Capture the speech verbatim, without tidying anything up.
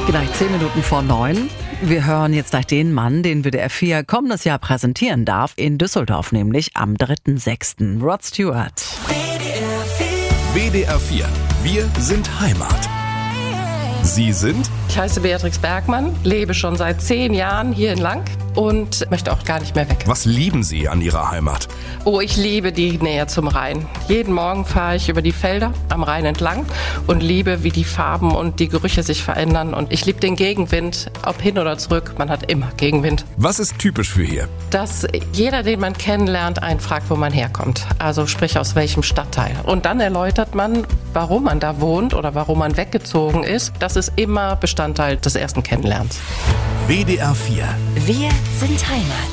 Gleich zehn Minuten vor neun. Wir hören jetzt gleich den Mann, den W D R vier kommendes Jahr präsentieren darf, in Düsseldorf nämlich am dritten sechsten Rod Stewart. W D R vier. Wir sind Heimat. Sie sind? Ich heiße Beatrix Bergmann, lebe schon seit zehn Jahren hier in Lang und möchte auch gar nicht mehr weg. Was lieben Sie an Ihrer Heimat? Oh, ich liebe die Nähe zum Rhein. Jeden Morgen fahre ich über die Felder am Rhein entlang und liebe, wie die Farben und die Gerüche sich verändern. Und ich liebe den Gegenwind, ob hin oder zurück, man hat immer Gegenwind. Was ist typisch für hier? Dass jeder, den man kennenlernt, einen fragt, wo man herkommt. Also sprich aus welchem Stadtteil. Und dann erläutert man, warum man da wohnt oder warum man weggezogen ist. Das ist immer Bestandteil des ersten Kennenlernens. W D R vier. Wir sind Heimat.